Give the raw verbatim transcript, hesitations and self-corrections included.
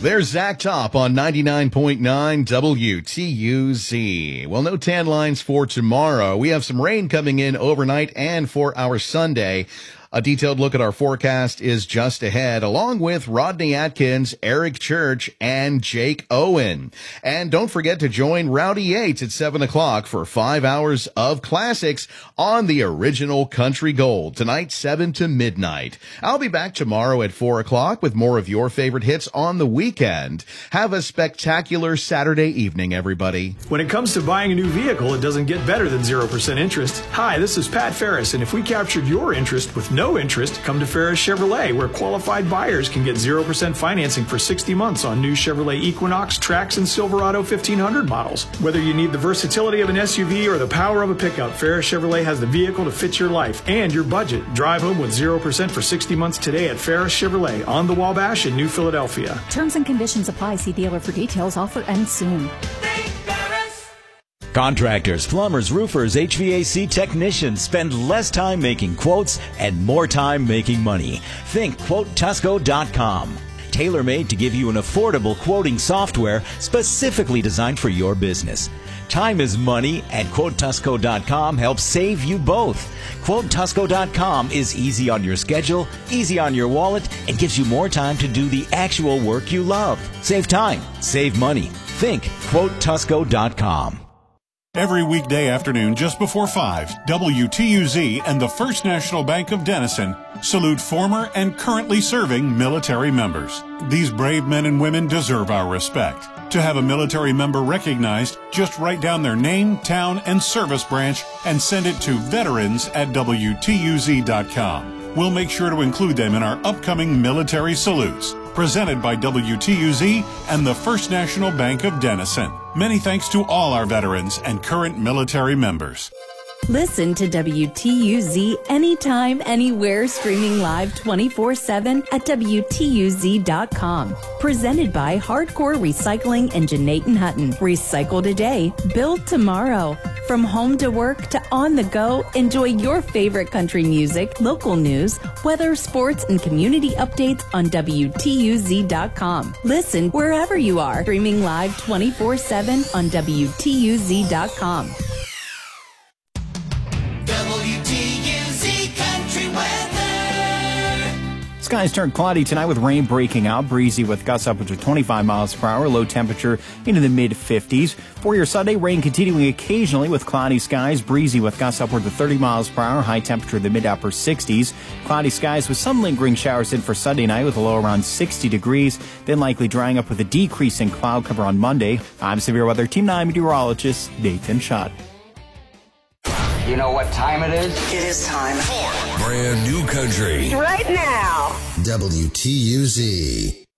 There's Zach Top on ninety-nine point nine W T U Z. Well, no tan lines for tomorrow. We have some rain coming in overnight and for our Sunday. A detailed look at our forecast is just ahead, along with Rodney Atkins, Eric Church, and Jake Owen. And don't forget to join Rowdy Yates at seven o'clock for five hours of classics on the original Country Gold, tonight seven to midnight. I'll be back tomorrow at four o'clock with more of your favorite hits on the weekend. Have a spectacular Saturday evening, everybody. When it comes to buying a new vehicle, it doesn't get better than zero percent interest. Hi, this is Pat Ferris, and if we captured your interest with no No interest, come to Ferris Chevrolet, where qualified buyers can get zero percent financing for sixty months on new Chevrolet Equinox, Trax, and Silverado fifteen hundred models. Whether you need the versatility of an S U V or the power of a pickup, Ferris Chevrolet has the vehicle to fit your life and your budget. Drive home with zero percent for sixty months today at Ferris Chevrolet on the Wabash in New Philadelphia. Terms and conditions apply. See dealer for details. Offer ends soon. Contractors, plumbers, roofers, H V A C technicians spend less time making quotes and more time making money. Think Quote Tusco dot com. Tailor-made to give you an affordable quoting software specifically designed for your business. Time is money, and Quote Tusco dot com helps save you both. Quote Tusco dot com is easy on your schedule, easy on your wallet, and gives you more time to do the actual work you love. Save time, save money. Think Quote Tusco dot com. Every weekday afternoon just before five, W T U Z and the First National Bank of Denison salute former and currently serving military members. These brave men and women deserve our respect. To have a military member recognized, just write down their name, town, and service branch and send it to veterans at W T U Z dot com. We'll make sure to include them in our upcoming military salutes. Presented by W T U Z and the First National Bank of Denison. Many thanks to all our veterans and current military members. Listen to W T U Z anytime, anywhere, streaming live twenty-four seven at W T U Z dot com. Presented by Hardcore Recycling and Janaten Hutton. Recycle today, build tomorrow. From home to work to on the go, enjoy your favorite country music, local news, weather, sports, and community updates on W T U Z dot com. Listen wherever you are, streaming live twenty-four seven on W T U Z dot com. W T U Z Country Weather. Skies turn cloudy tonight with rain breaking out, breezy with gusts upwards of twenty-five miles per hour, low temperature into the mid fifties. For your Sunday, rain continuing occasionally with cloudy skies, breezy with gusts upwards of thirty miles per hour, high temperature in the mid upper sixties. Cloudy skies with some lingering showers in for Sunday night with a low around sixty degrees, then likely drying up with a decrease in cloud cover on Monday. I'm Severe Weather Team nine meteorologist Nathan Schott. You know what time it is? It is time for brand new country. Right now. W T U Z.